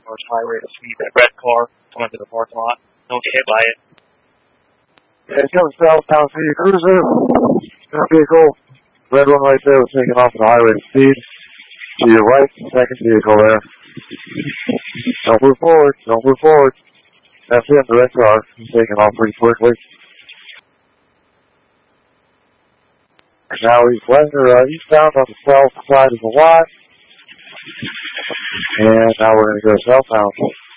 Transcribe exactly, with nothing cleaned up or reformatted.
towards highway to see that red car come into the parking lot. Don't get hit by it. Yeah, it's coming southbound City Cruiser. That vehicle, red one right there, was taking off on the highway to speed. To your right, second vehicle there. Don't move forward, don't move forward. That's him, the red car. He's taking off pretty quickly. Now he's west or uh, eastbound on the south side of the lot. And now we're going to go southbound.